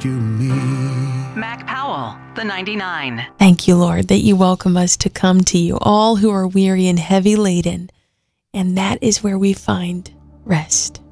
rescue me. Mac Powell, the 99. Thank you, Lord, that you welcome us to come to you, all who are weary and heavy laden, and that is where we find rest.